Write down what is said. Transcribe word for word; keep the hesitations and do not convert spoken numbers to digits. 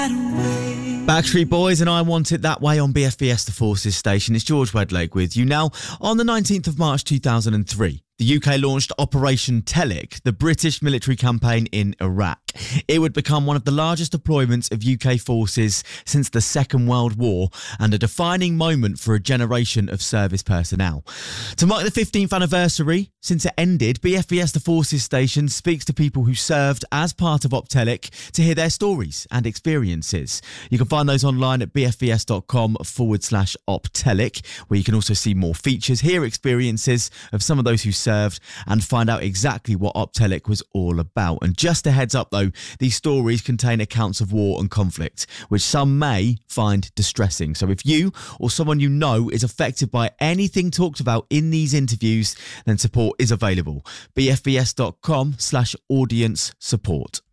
Backstreet Boys and I Want It That Way on B F B S The Forces station. It's George Wedlake with you now. On the nineteenth of March two thousand three, the U K launched Operation Telic, the British military campaign in Iraq. It would become one of the largest deployments of U K forces since the Second World War and a defining moment for a generation of service personnel. To mark the fifteenth anniversary since it ended, B F B S The Forces station speaks to people who served as part of OPTELIC to hear their stories and experiences. You can find those online at bfbs.com forward slash OPTELIC, where you can also see more features, hear experiences of some of those who served, and find out exactly what OPTELIC was all about. And just a heads up though, these stories contain accounts of war and conflict, which some may find distressing. So if you or someone you know is affected by anything talked about in these interviews, then support is available. bfbs.com slash audience support.